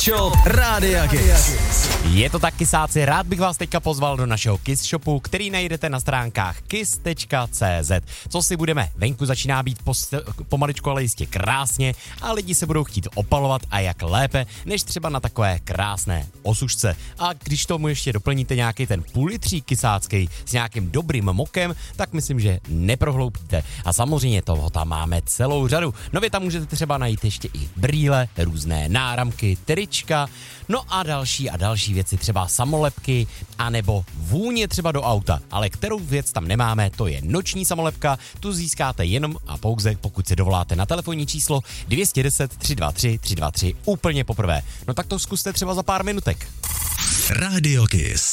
Shop Rádia Kiss. Je to tak, kysáci, rád bych vás teďka pozval do našeho Kiss Shopu, který najdete na stránkách kiss.cz. Co si budeme, venku začíná být pomaličku, ale jistě krásně a lidi se budou chtít opalovat a jak lépe, než třeba na takové krásné osušce. A když tomu ještě doplníte nějaký ten půlitřík kysácký s nějakým dobrým mokem, tak myslím, že neprohloupíte. A samozřejmě toho tam máme celou řadu. No vy tam můžete třeba najít ještě i brýle, různé náramky, trička, no a další věci, třeba samolepky, anebo vůně třeba do auta. Ale kterou věc tam nemáme, to je noční samolepka, tu získáte jenom a pouze, pokud se dovoláte na telefonní číslo 210 323 323 úplně poprvé. No tak to zkuste třeba za pár minutek. Rádio Kiss.